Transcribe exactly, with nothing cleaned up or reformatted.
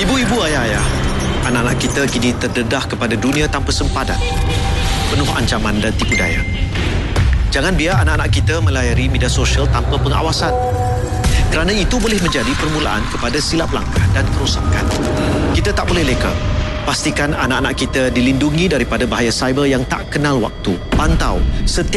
Ibu-ibu, ayah-ayah, anak-anak kita kini terdedah kepada dunia tanpa sempadan, penuh ancaman dan tipu daya. Jangan biar anak-anak kita melayari media sosial tanpa pengawasan, kerana itu boleh menjadi permulaan kepada silap langkah dan kerosakan. Kita tak boleh leka. Pastikan anak-anak kita dilindungi daripada bahaya cyber yang tak kenal waktu. Pantau setiap